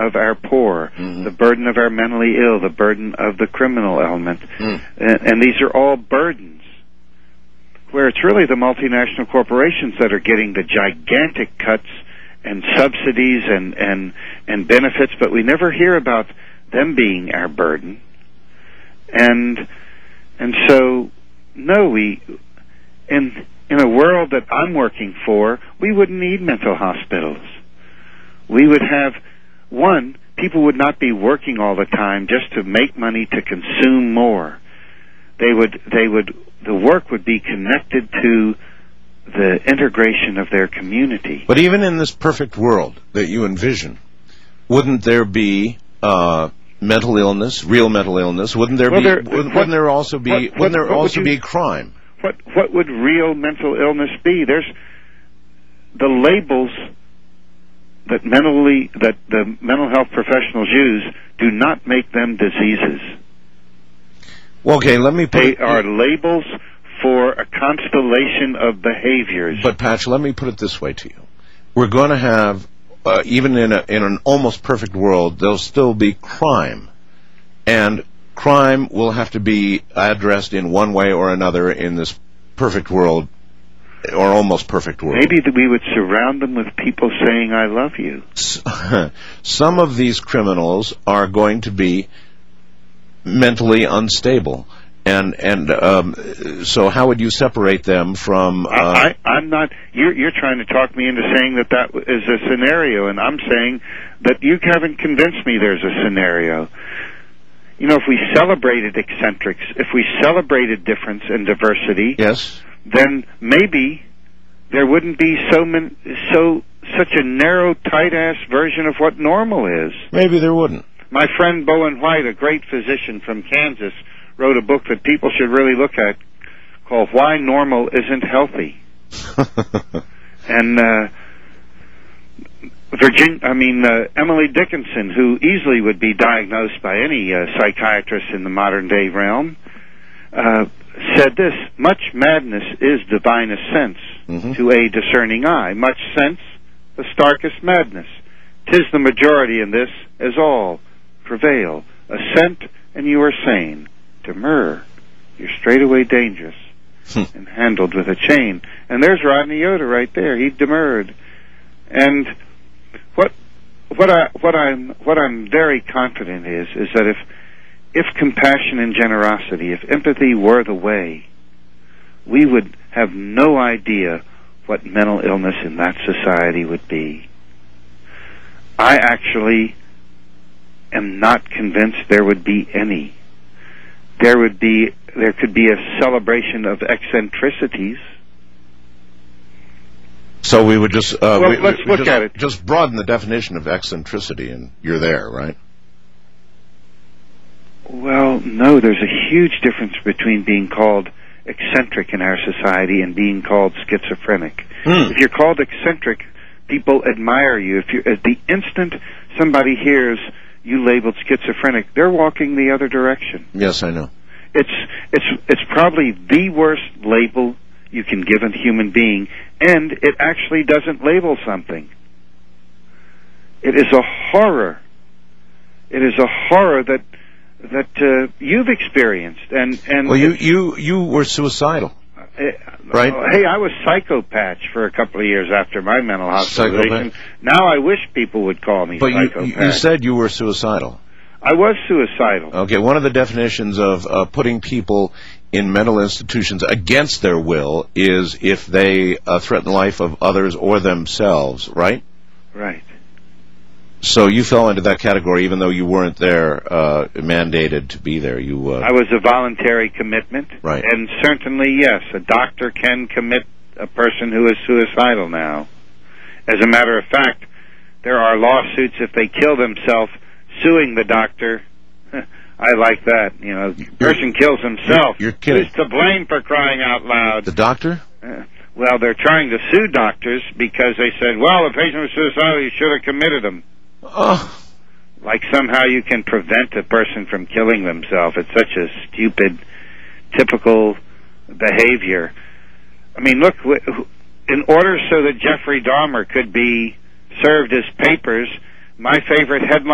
of our poor, the burden of our mentally ill, the burden of the criminal element. And these are all burdens where it's really the multinational corporations that are getting the gigantic cuts and subsidies and benefits, but we never hear about them being our burden. And so, no, in a world that I'm working for, we wouldn't need mental hospitals. We would have, one, people would not be working all the time just to make money to consume more. The work would be connected to the integration of their community. But even in this perfect world that you envision, wouldn't there be mental illness, real mental illness? Wouldn't there also be crime? What would real mental illness be? There's the labels that the mental health professionals use do not make them diseases. Well, okay, let me put They are labels for a constellation of behaviors. But, Patch, let me put it this way to you. We're going to have, even in an almost perfect world, there'll still be crime. And crime will have to be addressed in one way or another in this perfect world, or almost perfect world. Maybe that we would surround them with people saying, I love you. Some of these criminals are going to be mentally unstable. And so how would you separate them from... I'm not... You're trying to talk me into saying that is a scenario, and I'm saying that you haven't convinced me there's a scenario. You know, if we celebrated eccentrics, if we celebrated difference and diversity... Yes. Then maybe there wouldn't be such a narrow, tight-ass version of what normal is. Maybe there wouldn't. My friend Bowen White, a great physician from Kansas, wrote a book that people should really look at called Why Normal Isn't Healthy. And Emily Dickinson, who easily would be diagnosed by any psychiatrist in the modern-day realm, said this: much madness is divinest sense to a discerning eye. Much sense, the starkest madness. 'Tis the majority in this, as all prevail. Assent, and you are sane. Demur, you're straightaway dangerous, and handled with a chain. And there's Rodney Yoder right there. He demurred. And what I'm very confident is that if compassion and generosity, if empathy were the way, we would have no idea what mental illness in that society would be. I actually am not convinced there would be any. There could be a celebration of eccentricities. So we would just let's look at it. Just broaden the definition of eccentricity, and you're there, right? Well, no, there's a huge difference between being called eccentric in our society and being called schizophrenic. If you're called eccentric, people admire you. At the instant somebody hears you labeled schizophrenic, they're walking the other direction. Yes, I know. It's probably the worst label you can give a human being, and it actually doesn't label something. It is a horror. It is a horror that you've experienced, and well, you were suicidal, right? Hey, I was psychopatch for a couple of years after my mental hospitalization. Now I wish people would call me psychopatch. But you said you were suicidal. I was suicidal. Okay, one of the definitions of putting people in mental institutions against their will is if they threaten the life of others or themselves, right? Right. So you fell into that category even though you weren't there, mandated to be there. I was a voluntary commitment. Right. And certainly, yes, a doctor can commit a person who is suicidal now. As a matter of fact, there are lawsuits if they kill themselves suing the doctor. I like that. You know, the person kills himself. You're kidding. Who's to blame for crying out loud? The doctor? Well, they're trying to sue doctors because they said, well, the patient was suicidal, you should have committed him. Oh. Like somehow you can prevent a person from killing themselves. It's such a stupid, typical behavior. I mean, look, in order so that Jeffrey Dahmer could be served his papers, my favorite headline